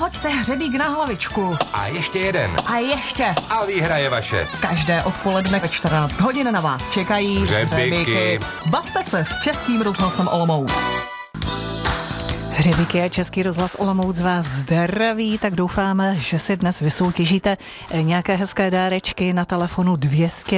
Hoďte hřebík na hlavičku. A ještě jeden. A ještě. A výhra je vaše. Každé odpoledne ve 14 hodin na vás čekají Hřebíky. Bavte se s Českým rozhlasem Olomouc. Hřebíky a Český rozhlas Olomouc vás zdraví, tak doufáme, že si dnes vysoutěžíte nějaké hezké dárečky na telefonu 200